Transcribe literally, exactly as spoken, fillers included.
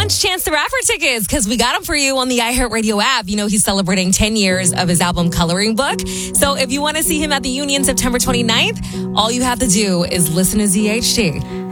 wants Chance the Rapper tickets? Because we got them for you on the iHeartRadio app. You know, he's celebrating ten years of his album Coloring Book. So if you want to see him at the Union September twenty-ninth, all you have to do is listen to Z H T.